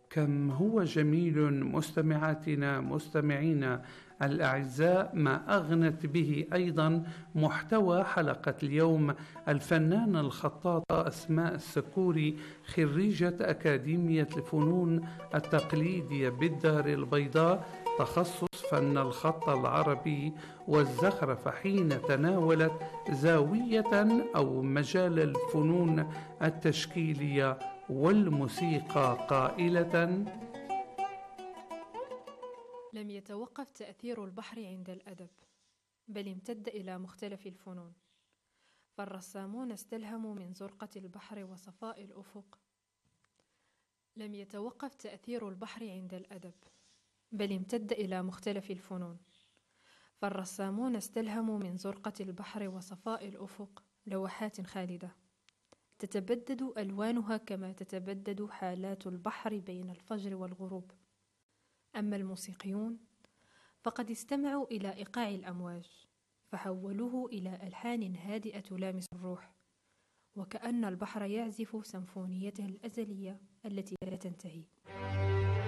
كم هو جميل مستمعاتنا مستمعينا الأعزاء ما أغنت به أيضا محتوى حلقة اليوم الفنانة الخطاطة أسماء السكوري، خريجة أكاديمية الفنون التقليدية بالدار البيضاء، تخصص فن الخط العربي والزخرفة، حين تناولت زاوية أو مجال الفنون التشكيلية والموسيقى قائلة: لم يتوقف تأثير البحر عند الأدب، بل امتد إلى مختلف الفنون، فالرسامون استلهموا من زرقة البحر وصفاء الأفق. لم يتوقف تأثير البحر عند الأدب، بل امتد إلى مختلف الفنون، فالرسامون استلهموا من زرقة البحر وصفاء الأفق لوحات خالدة تتبدد ألوانها كما تتبدد حالات البحر بين الفجر والغروب. أما الموسيقيون فقد استمعوا إلى إيقاع الأمواج فحولوه إلى ألحان هادئة تلامس الروح، وكأن البحر يعزف سيمفونيته الأزلية التي لا تنتهي.